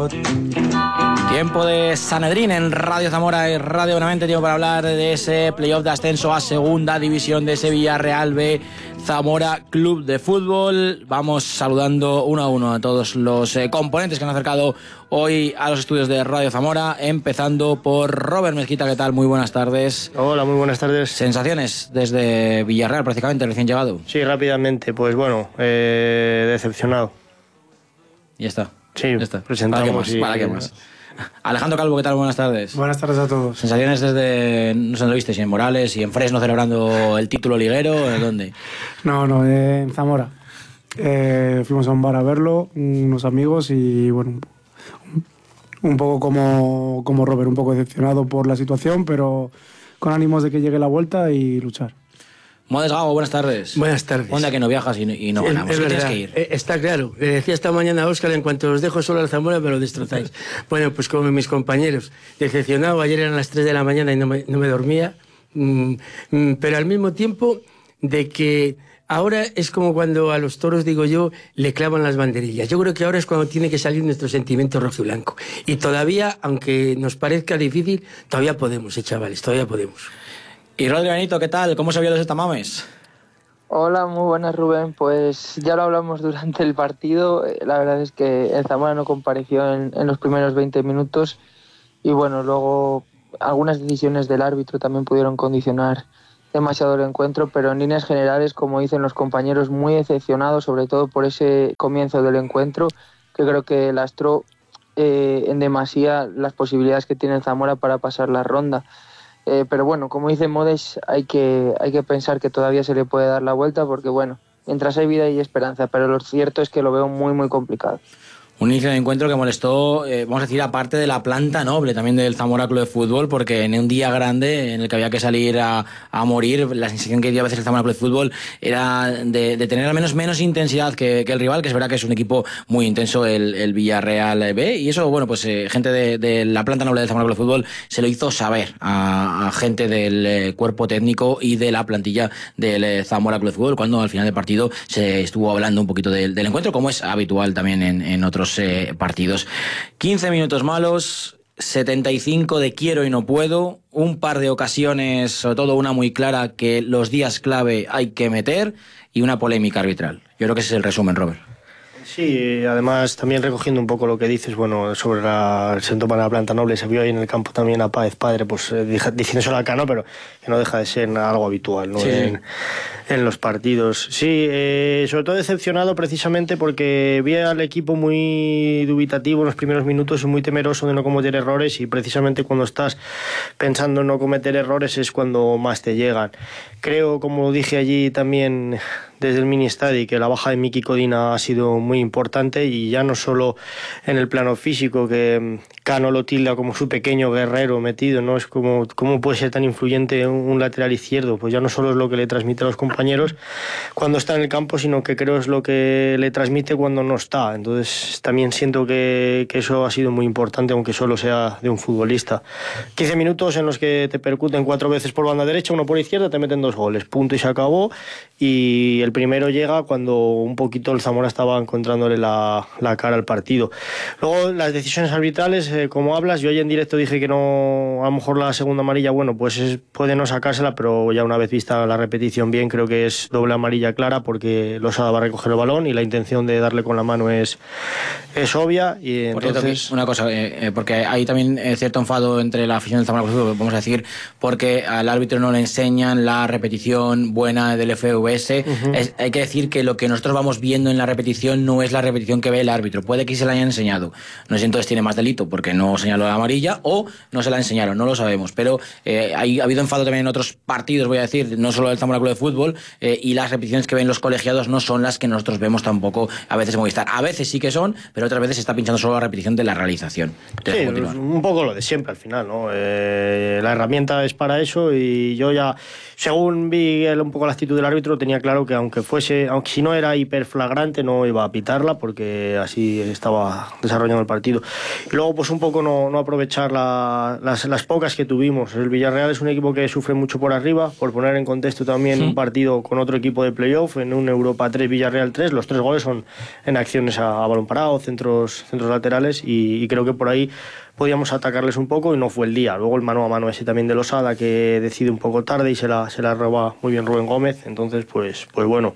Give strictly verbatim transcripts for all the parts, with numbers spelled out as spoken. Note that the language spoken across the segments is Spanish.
Tiempo de Sanedrín en Radio Zamora y Radio Benavente, tiempo para hablar de ese playoff de ascenso a Segunda División de ese Villarreal B Zamora Club de Fútbol. Vamos saludando uno a uno a todos los eh, componentes que han acercado hoy a los estudios de Radio Zamora, empezando por Robert Mezquita. ¿Qué tal? Muy buenas tardes. Hola, muy buenas tardes. ¿Sensaciones desde Villarreal prácticamente, recién llegado? Sí, rápidamente, pues bueno, eh, decepcionado. Ya está. Sí, ya está. presentamos. ¿Para qué más? Y... ¿Para qué más? Alejandro Calvo, ¿qué tal? Buenas tardes. Buenas tardes a todos. ¿Sensaciones desde, no sé dónde lo viste, si en Morales, y en Fresno celebrando el título liguero, ¿en dónde? No, no, eh, en Zamora. Eh, fuimos a un bar a verlo, unos amigos, y bueno, un, un poco como, como Robert, un poco decepcionado por la situación, pero con ánimos de que llegue la vuelta y luchar. Modes Gago, buenas tardes. Buenas tardes. ¿Dónde que no viajas y, y no ganamos? Es, es tienes verdad, que ir? eh, está claro. Le decía esta mañana a Óscar, en cuanto os dejo solo al Zamora me lo destrozáis. Bueno, pues como mis compañeros, decepcionado. Ayer eran las tres de la mañana y no me, no me dormía. Mm, mm, pero al mismo tiempo de que ahora es como cuando a los toros, digo yo, le clavan las banderillas. Yo creo que ahora es cuando tiene que salir nuestro sentimiento rojiblanco. Y todavía, aunque nos parezca difícil, todavía podemos, eh, chavales, todavía podemos. Y Rodri Benito, ¿qué tal? ¿Cómo se vio desde Tamames? Hola, muy buenas, Rubén. Pues ya lo hablamos durante el partido. La verdad es que el Zamora no compareció en, en los primeros veinte minutos y bueno, luego algunas decisiones del árbitro también pudieron condicionar demasiado el encuentro, pero en líneas generales, como dicen los compañeros, muy decepcionado, sobre todo por ese comienzo del encuentro, que creo que lastró eh, en demasía las posibilidades que tiene el Zamora para pasar la ronda. Eh, pero bueno, como dice Modes, hay que, hay que pensar que todavía se le puede dar la vuelta porque bueno, mientras hay vida hay esperanza, pero lo cierto es que lo veo muy muy complicado. Un inicio de encuentro que molestó, eh, vamos a decir, aparte de la planta noble también del Zamora Club de Fútbol, porque en un día grande en el que había que salir a, a morir, la sensación que dio a veces el Zamora Club de Fútbol era de, de tener al menos menos intensidad que, que el rival, que es verdad que es un equipo muy intenso el, el Villarreal B, y eso, bueno, pues eh, gente de, de la planta noble del Zamora Club de Fútbol se lo hizo saber a, a gente del eh, cuerpo técnico y de la plantilla del eh, Zamora Club de Fútbol, cuando al final del partido se estuvo hablando un poquito del, del encuentro, como es habitual también en, en otros Eh, partidos. quince minutos malos, setenta y cinco de quiero y no puedo, un par de ocasiones, sobre todo una muy clara que los días clave hay que meter, y una polémica arbitral. Yo creo que ese es el resumen, Robert. Sí, además también recogiendo un poco lo que dices, bueno, sobre la, el centro para la planta noble, se vio ahí en el campo también a Páez Padre, pues eh, diciéndoselo al Cano, pero que no deja de ser algo habitual, ¿no? Sí. En, en los partidos. Sí, eh, sobre todo decepcionado precisamente porque vi al equipo muy dubitativo en los primeros minutos y muy temeroso de no cometer errores, y precisamente cuando estás pensando en no cometer errores es cuando más te llegan. Creo, como dije allí también desde el mini estadio, que la baja de Miki Codina ha sido muy importante, y ya no solo en el plano físico, que Cano lo tilda como su pequeño guerrero metido, ¿no? Es como, ¿cómo puede ser tan influyente un lateral izquierdo? Pues ya no solo es lo que le transmite a los compañeros cuando está en el campo, sino que creo es lo que le transmite cuando no está. Entonces también siento que, que eso ha sido muy importante, aunque solo sea de un futbolista. quince minutos en los que te percuten cuatro veces por banda derecha, uno por izquierda, te meten dos goles, punto, y se acabó. Y el primero llega cuando un poquito el Zamora estaba encontrándole la, la cara al partido. Luego las decisiones arbitrales, eh, como hablas, yo ayer en directo dije que no, a lo mejor la segunda amarilla, bueno, pues es, puede no sacársela, pero ya una vez vista la repetición bien, creo que es doble amarilla clara, porque Losada va a recoger el balón y la intención de darle con la mano es, es obvia. Y por entonces... cierto, una cosa, eh, porque hay también eh, cierto enfado entre la afición del Zamora, vamos a decir, porque al árbitro no le enseñan la repetición buena del F V S. Uh-huh. Es, hay que decir que lo que nosotros vamos viendo en la repetición no es la repetición que ve el árbitro. Puede que se la hayan enseñado. No sé si entonces tiene más delito porque no señaló la amarilla, o no se la enseñaron, no lo sabemos. Pero eh, hay, ha habido enfado también en otros partidos, voy a decir, no solo del Zamora Club de Fútbol, eh, y las repeticiones que ven los colegiados no son las que nosotros vemos tampoco a veces en Movistar. A veces sí que son, pero otras veces se está pinchando solo la repetición de la realización. Sí, un poco lo de siempre al final, ¿no? Eh, la herramienta es para eso, y yo ya, según vi un poco la actitud del árbitro, tenía claro que aunque aunque fuese, aunque si no era hiperflagrante, no iba a pitarla porque así estaba desarrollando el partido. Y luego pues un poco no, no aprovechar la, las, las pocas que tuvimos. El Villarreal es un equipo que sufre mucho por arriba, por poner en contexto también sí. un partido con otro equipo de playoff, en un Europa tres, Villarreal tres, los tres goles son en acciones a, a balón parado, centros, centros laterales, y, y creo que por ahí podíamos atacarles un poco y no fue el día. Luego el mano a mano ese también de Losada, que decide un poco tarde y se la, se la roba muy bien Rubén Gómez. Entonces, pues, pues bueno,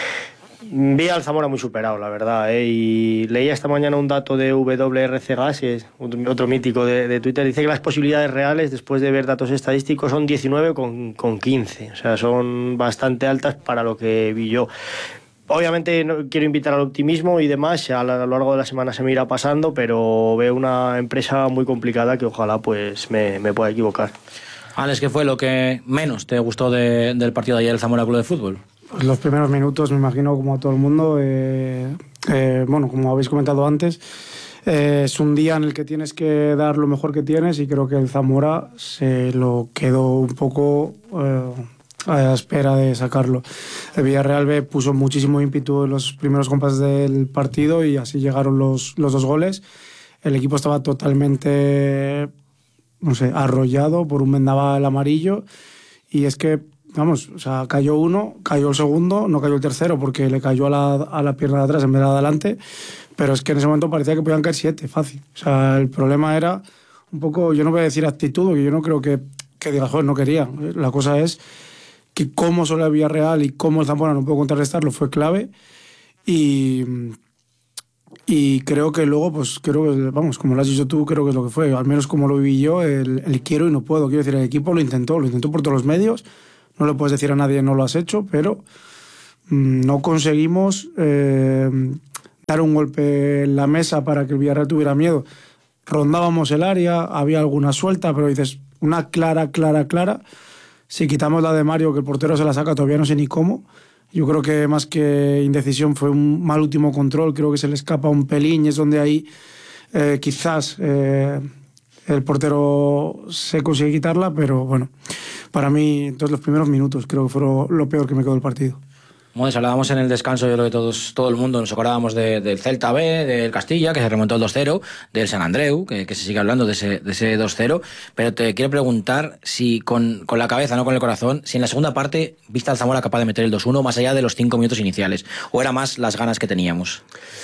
vi al Zamora muy superado, la verdad, ¿eh? Y leía esta mañana un dato de W R C Gas, que es otro mítico de, de Twitter, dice que las posibilidades reales, después de ver datos estadísticos, son diecinueve con quince. O sea, son bastante altas para lo que vi yo. Obviamente no quiero invitar al optimismo y demás, a lo largo de la semana se me irá pasando, pero veo una empresa muy complicada que ojalá pues me, me pueda equivocar. Alex, ¿qué fue lo que menos te gustó de, del partido de ayer del Zamora Club de Fútbol? Pues los primeros minutos, me imagino, como a todo el mundo, eh, eh, bueno, como habéis comentado antes, eh, es un día en el que tienes que dar lo mejor que tienes y creo que el Zamora se lo quedó un poco... Eh, a la espera de sacarlo. El Villarreal B puso muchísimo ímpetu en los primeros compases del partido y así llegaron los, los dos goles. El equipo estaba totalmente, no sé, arrollado por un vendaval amarillo y es que, vamos, o sea, cayó uno, cayó el segundo, no cayó el tercero porque le cayó a la, a la pierna de atrás en vez de adelante, pero es que en ese momento parecía que podían caer siete, fácil. O sea, el problema era un poco, yo no voy a decir actitud, porque yo no creo que, que diga, joder, no quería. La cosa es que cómo solo el Villarreal y cómo el Zamora no pudo contrarrestarlo fue clave y, y creo que luego, pues creo que, vamos, como lo has dicho tú, creo que es lo que fue, al menos como lo viví yo, el, el quiero y no puedo. Quiero decir, el equipo lo intentó, lo intentó por todos los medios, no le puedes decir a nadie no lo has hecho, pero mmm, no conseguimos eh, dar un golpe en la mesa para que el Villarreal tuviera miedo. Rondábamos el área, había alguna suelta, pero dices, una clara, clara, clara. Si quitamos la de Mario, que el portero se la saca, todavía no sé ni cómo. Yo creo que más que indecisión fue un mal último control. Creo que se le escapa un pelín y es donde ahí eh, quizás eh, el portero se consigue quitarla. Pero bueno, para mí, entonces los primeros minutos creo que fueron lo peor que me quedó del partido. Bueno, hablábamos en el descanso, yo creo que todos, todo el mundo nos acordábamos de, del Celta B, del Castilla, que se remontó el dos cero, del San Andreu, que, que se sigue hablando de ese, de ese dos cero, pero te quiero preguntar si con, con la cabeza, no con el corazón, si en la segunda parte viste al Zamora capaz de meter el dos uno más allá de los cinco minutos iniciales, o era más las ganas que teníamos.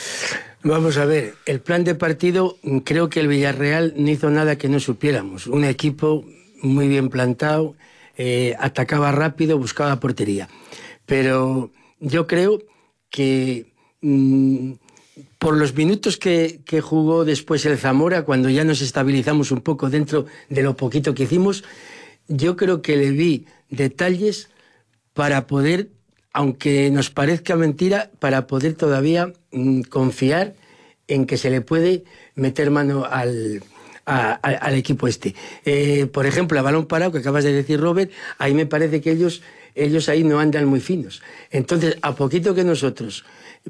Vamos a ver, el plan de partido, creo que el Villarreal no hizo nada que no supiéramos. Un equipo muy bien plantado, eh, atacaba rápido, buscaba portería. Pero yo creo que mmm, por los minutos que, que jugó después el Zamora, cuando ya nos estabilizamos un poco dentro de lo poquito que hicimos, yo creo que le vi detalles para poder, aunque nos parezca mentira, para poder todavía mmm, confiar en que se le puede meter mano al... A, a, al equipo este. Eh, por ejemplo, a balón parado, que acabas de decir, Robert, ahí me parece que ellos, ellos ahí no andan muy finos. Entonces, a poquito que nosotros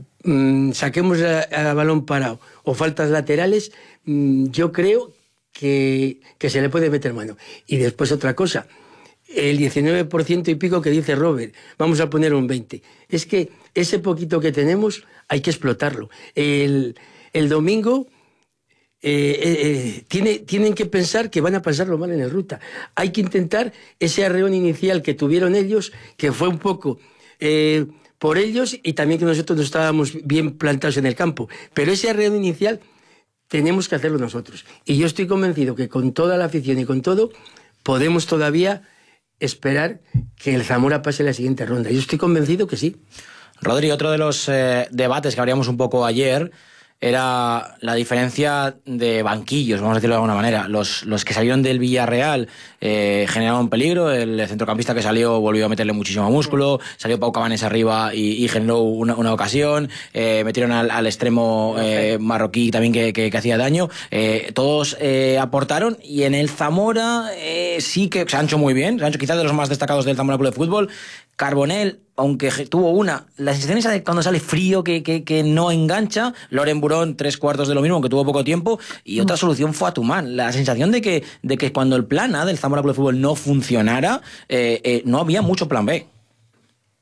mmm, saquemos a, a balón parado o faltas laterales, mmm, yo creo que, que se le puede meter mano. Y después otra cosa, el diecinueve por ciento y pico que dice Robert, vamos a poner un veinte por ciento. Es que ese poquito que tenemos hay que explotarlo. El, el domingo... Eh, eh, eh, tiene, tienen que pensar que van a pasarlo mal en el Ruta. Hay que intentar ese arreón inicial que tuvieron ellos, que fue un poco eh, por ellos y también que nosotros no estábamos bien plantados en el campo. Pero ese arreón inicial tenemos que hacerlo nosotros. Y yo estoy convencido que con toda la afición y con todo podemos todavía esperar que el Zamora pase la siguiente ronda. Yo estoy convencido que sí. Rodri, otro de los eh, debates que abríamos un poco ayer era la diferencia de banquillos, vamos a decirlo de alguna manera. Los, los que salieron del Villarreal eh, generaron peligro, el centrocampista que salió volvió a meterle muchísimo músculo, salió Pau Cabanes arriba y, y generó una, una ocasión, eh, metieron al, al extremo eh, marroquí también que, que, que hacía daño, eh, todos eh, aportaron, y en el Zamora eh, sí que Sancho muy bien, Sancho quizás de los más destacados del Zamora Club de Fútbol. Carbonell, aunque tuvo una, la sensación esa de cuando sale frío, que, que, que no engancha. Loren Burón, tres cuartos de lo mismo, aunque tuvo poco tiempo. Y otra solución fue Atumán. La sensación de que, de que cuando el plan A del Zamora Club de Fútbol no funcionara, eh, eh, no había mucho plan B.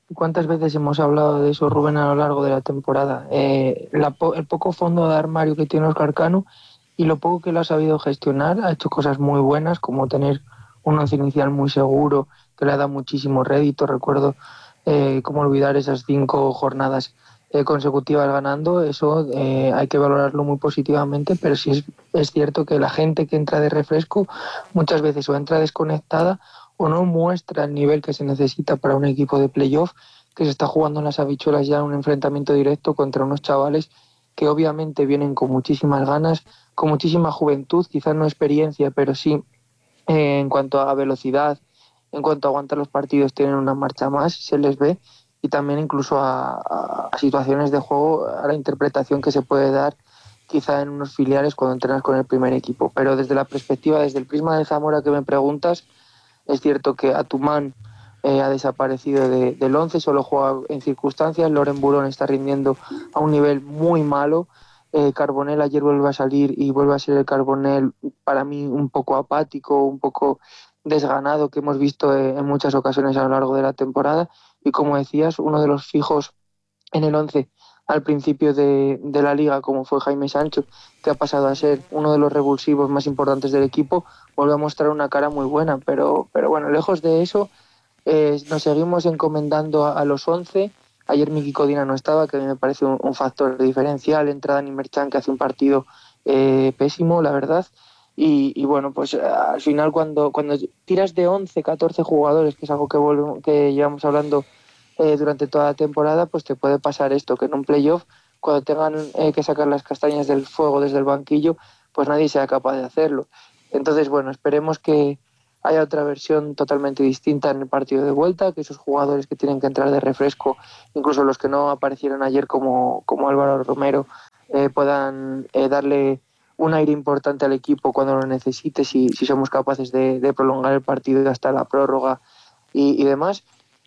¿Cuántas veces hemos hablado de eso, Rubén, a lo largo de la temporada? Eh, la po- el poco fondo de armario que tiene Óscar Cano y lo poco que lo ha sabido gestionar. Ha hecho cosas muy buenas, como tener un once inicial muy seguro, que le ha dado muchísimo rédito. Recuerdo eh, cómo olvidar esas cinco jornadas eh, consecutivas ganando. Eso eh, hay que valorarlo muy positivamente, pero sí es, es cierto que la gente que entra de refresco muchas veces o entra desconectada o no muestra el nivel que se necesita para un equipo de playoff, que se está jugando en las habichuelas ya un enfrentamiento directo contra unos chavales que obviamente vienen con muchísimas ganas, con muchísima juventud, quizás no experiencia, pero sí eh, en cuanto a velocidad, en cuanto a aguantar los partidos, tienen una marcha más, se les ve, y también incluso a, a, a situaciones de juego, a la interpretación que se puede dar quizá en unos filiales cuando entrenas con el primer equipo. Pero desde la perspectiva, desde el prisma de Zamora que me preguntas, es cierto que Atumán eh, ha desaparecido de, del once, solo juega en circunstancias. Loren Burón está rindiendo a un nivel muy malo. Eh, Carbonell ayer vuelve a salir y vuelve a ser el Carbonell para mí un poco apático, un poco desganado que hemos visto eh, en muchas ocasiones a lo largo de la temporada. Y como decías, uno de los fijos en el once al principio de, de la liga, como fue Jaime Sancho, que ha pasado a ser uno de los revulsivos más importantes del equipo, vuelve a mostrar una cara muy buena, pero, pero bueno, lejos de eso, eh, nos seguimos encomendando a, a los once. Ayer Miki Codina no estaba, que a mí me parece un, un factor diferencial. Entra Dani Merchan, que hace un partido eh, pésimo, la verdad. Y, y bueno, pues al final cuando, cuando tiras de once, catorce jugadores, que es algo que, volvemos, que llevamos hablando eh, durante toda la temporada, pues te puede pasar esto, que en un playoff, cuando tengan eh, que sacar las castañas del fuego desde el banquillo, pues nadie sea capaz de hacerlo. Entonces, bueno, esperemos que haya otra versión totalmente distinta en el partido de vuelta, que esos jugadores que tienen que entrar de refresco, incluso los que no aparecieron ayer como, como Álvaro Romero, eh, puedan eh, darle un aire importante al equipo cuando lo necesite, si, si somos capaces de, de prolongar el partido hasta la prórroga y, y demás.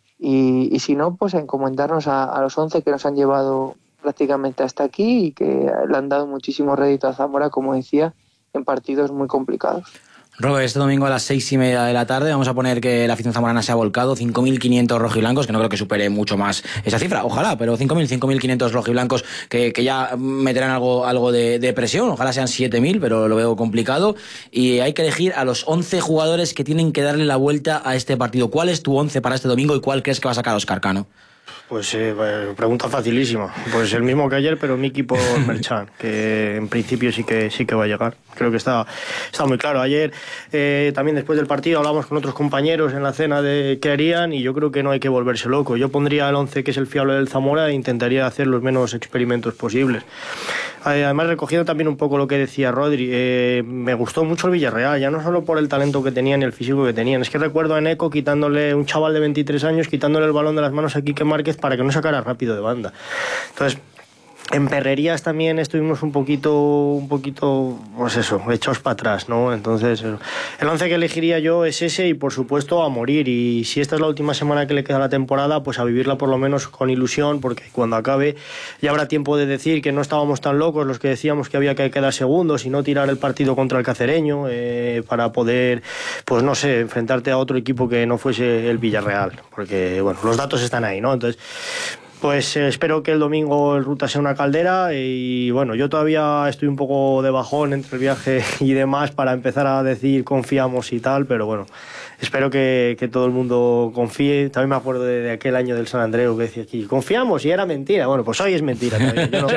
Y, y si no, pues a encomendarnos a, a los once que nos han llevado prácticamente hasta aquí y que le han dado muchísimo rédito a Zamora, como decía, en partidos muy complicados. Robert, este domingo a las seis y media de la tarde vamos a poner que la afición zamorana se ha volcado, cinco mil quinientos rojiblancos, que no creo que supere mucho más esa cifra, ojalá, pero cinco mil, cinco mil quinientos rojiblancos que, que ya meterán algo, algo de, de presión, ojalá sean siete mil, pero lo veo complicado, y hay que elegir a los once jugadores que tienen que darle la vuelta a este partido. ¿Cuál es tu once para este domingo y cuál crees que va a sacar Óscar Cano? Pues eh, pregunta facilísima. Pues el mismo que ayer, pero Miki por Merchan, que en principio sí que sí que va a llegar. Creo que está, está muy claro. Ayer eh, también después del partido hablamos con otros compañeros en la cena de qué harían y yo creo que no hay que volverse loco. Yo pondría el once que es el fiable del Zamora e intentaría hacer los menos experimentos posibles. Además, recogiendo también un poco lo que decía Rodri, eh, me gustó mucho el Villarreal, ya no solo por el talento que tenían y el físico que tenían. Es que recuerdo a Eneco quitándole, un chaval de veintitrés años, quitándole el balón de las manos a Quique Márquez para que no sacara rápido de banda. Entonces, en Perrerías también estuvimos un poquito, un poquito, pues eso, echados para atrás, ¿no? Entonces, el once que elegiría yo es ese y, por supuesto, a morir. Y si esta es la última semana que le queda a la temporada, pues a vivirla por lo menos con ilusión, porque cuando acabe ya habrá tiempo de decir que no estábamos tan locos los que decíamos que había que quedar segundos y no tirar el partido contra el Cacereño eh, para poder, pues no sé, enfrentarte a otro equipo que no fuese el Villarreal. Porque, bueno, los datos están ahí, ¿no? Entonces, pues eh, espero que el domingo el Ruta sea una caldera y bueno, yo todavía estoy un poco de bajón entre el viaje y demás para empezar a decir confiamos y tal, pero bueno, espero que, que todo el mundo confíe. También me acuerdo de, de aquel año del San Andreu que decía aquí, confiamos y era mentira. Bueno, pues hoy es mentira también. Yo no,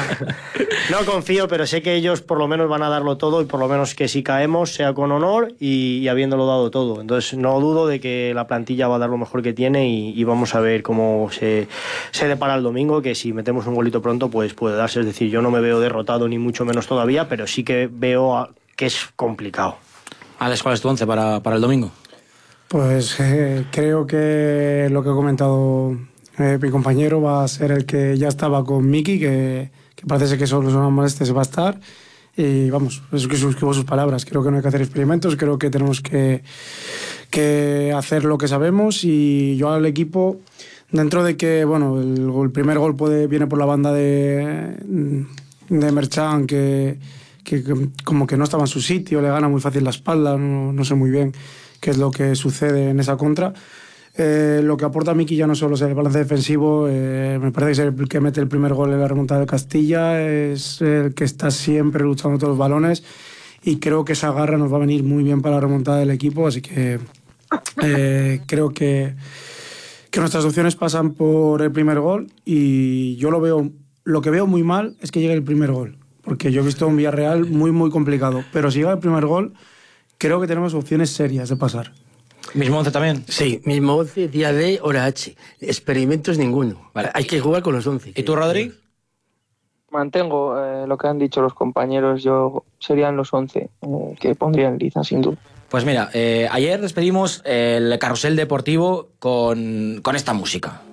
no confío, pero sé que ellos por lo menos van a darlo todo y por lo menos que si caemos sea con honor y, y habiéndolo dado todo. Entonces no dudo de que la plantilla va a dar lo mejor que tiene y, y vamos a ver cómo se... se depara el domingo, que si metemos un golito pronto pues puede darse. Es decir, yo no me veo derrotado ni mucho menos todavía, pero sí que veo que es complicado. Alex, ¿cuál es tu once para, para el domingo? Pues eh, creo que lo que ha comentado eh, mi compañero va a ser el que ya estaba con Miki, que, que parece ser que solo son molestias va a estar. Y vamos, es que suscribo sus palabras. Creo que no hay que hacer experimentos, creo que tenemos que, que hacer lo que sabemos. Y yo al equipo, dentro de que, bueno, el, el primer gol puede, viene por la banda de, de Merchan, que, que, que como que no estaba en su sitio, le gana muy fácil la espalda, no, no sé muy bien qué es lo que sucede en esa contra. Eh, lo que aporta Miki ya no solo es el balance defensivo, eh, me parece que es el que mete el primer gol en la remontada del Castilla, es el que está siempre luchando todos los balones y creo que esa garra nos va a venir muy bien para la remontada del equipo, así que eh, creo que, que nuestras opciones pasan por el primer gol y yo lo veo, lo que veo muy mal es que llegue el primer gol, porque yo he visto un Villarreal muy muy complicado, pero si llega el primer gol creo que tenemos opciones serias de pasar. ¿Mismo once también? Sí, mismo once, día D, hora H. Experimentos ninguno. Vale. Hay que jugar con los once. ¿Y tú, Rodri? Mantengo eh, lo que han dicho los compañeros. Yo serían los once eh, que pondría en liza, sin duda. Pues mira, eh, ayer despedimos el carrusel deportivo con, con esta música.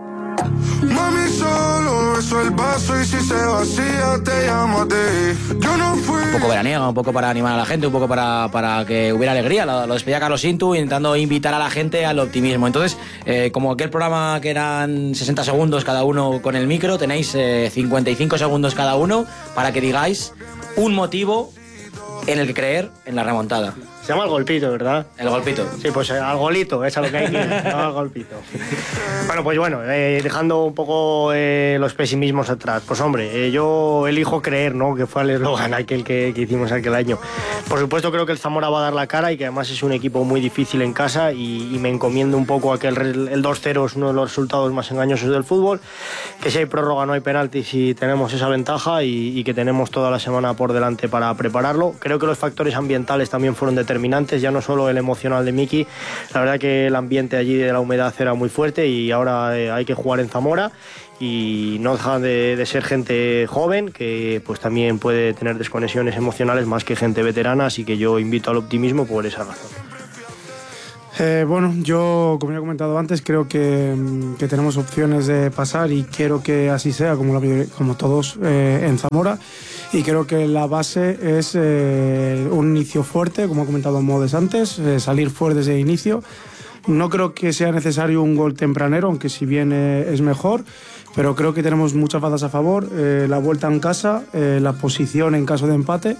Mami, solo beso el vaso y si se vacía te llamo a ti. Yo no fui. Un poco veraniega, un poco para animar a la gente, un poco para, para que hubiera alegría. Lo, lo despedía Carlos Intu intentando invitar a la gente al optimismo. Entonces, eh, como aquel programa que eran sesenta segundos cada uno con el micro, tenéis eh, cincuenta y cinco segundos cada uno para que digáis un motivo en el que creer en la remontada. Se llama el golpito, ¿verdad? El golpito. Sí, pues eh, al golito, es a lo que hay que ir, no al golpito. Bueno, pues bueno, eh, dejando un poco eh, los pesimismos atrás. Pues hombre, eh, yo elijo creer, ¿no? Que fue el eslogan aquel que, que hicimos aquel año. Por supuesto creo que el Zamora va a dar la cara y que además es un equipo muy difícil en casa y, y me encomiendo un poco a que el, el dos cero es uno de los resultados más engañosos del fútbol, que si hay prórroga no hay penaltis y tenemos esa ventaja y, y que tenemos toda la semana por delante para prepararlo. Creo que los factores ambientales también fueron determinantes, ya no solo el emocional de Miki, la verdad que el ambiente allí de la humedad era muy fuerte y ahora eh, hay que jugar en Zamora y no deja de, de ser gente joven que pues también puede tener desconexiones emocionales más que gente veterana, así que yo invito al optimismo por esa razón. Eh, bueno, yo, como ya he comentado antes, creo que, que tenemos opciones de pasar y quiero que así sea, como, la, como todos eh, en Zamora. Y creo que la base es eh, un inicio fuerte, como ha comentado Modes antes, eh, salir fuerte desde el inicio. No creo que sea necesario un gol tempranero, aunque si bien eh, es mejor, pero creo que tenemos muchas bazas a favor. Eh, la vuelta en casa, eh, la posición en caso de empate.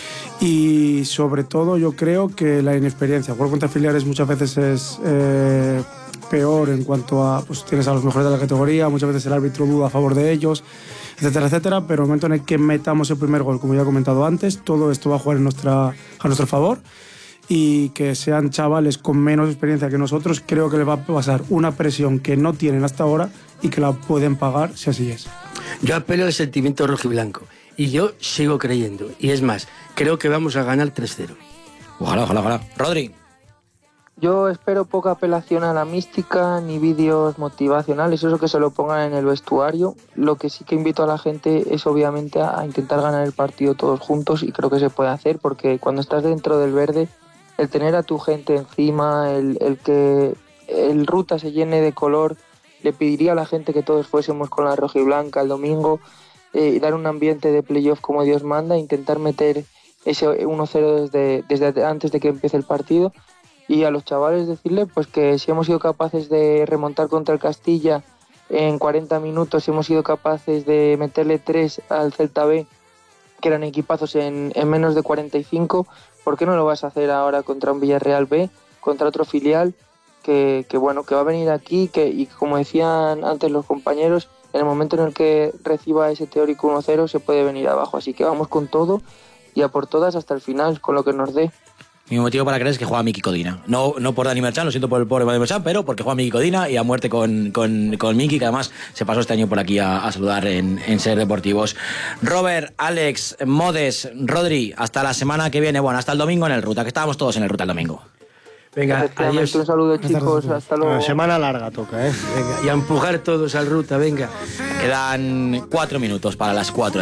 Y sobre todo yo creo que la inexperiencia. Jugar contra filiales muchas veces es eh, peor en cuanto a, pues tienes a los mejores de la categoría, muchas veces el árbitro duda a favor de ellos, etcétera, etcétera, pero el momento en el que metamos el primer gol, como ya he comentado antes, todo esto va a jugar en nuestra, a nuestro favor y que sean chavales con menos experiencia que nosotros, creo que les va a pasar una presión que no tienen hasta ahora y que la pueden pagar si así es. Yo apelo al sentimiento rojiblanco y yo sigo creyendo. Y es más, creo que vamos a ganar tres cero. Ojalá, ojalá, ojalá. Rodri. Yo espero poca apelación a la mística ni vídeos motivacionales, eso que se lo pongan en el vestuario. Lo que sí que invito a la gente es obviamente a intentar ganar el partido todos juntos y creo que se puede hacer porque cuando estás dentro del verde, el tener a tu gente encima, el, el que el Ruta se llene de color, le pediría a la gente que todos fuésemos con la rojiblanca el domingo eh, y dar un ambiente de playoff como Dios manda, intentar meter ese uno cero desde, desde antes de que empiece el partido. Y a los chavales decirle pues que si hemos sido capaces de remontar contra el Castilla en cuarenta minutos, si hemos sido capaces de meterle tres al Celta B, que eran equipazos en, en menos de cuarenta y cinco, ¿por qué no lo vas a hacer ahora contra un Villarreal B, contra otro filial que, que bueno, que va a venir aquí que, y como decían antes los compañeros, en el momento en el que reciba ese teórico uno cero se puede venir abajo, así que vamos con todo y a por todas hasta el final, con lo que nos dé. Mi motivo para creer es que juega Miki Codina. No, no por Dani Merchan, lo siento por el pobre Dani Merchan, pero porque juega Miki Codina y a muerte con, con, con Miki, que además se pasó este año por aquí a, a saludar en, en Ser Deportivos. Robert, Alex, Modes, Rodri, hasta la semana que viene. Bueno, hasta el domingo en el Ruta, que estábamos todos en el Ruta el domingo. Venga, adiós. Un saludo, chicos. Hasta luego. Semana larga toca, ¿eh? Venga, y a empujar todos al Ruta, venga. Quedan cuatro minutos para las cuatro.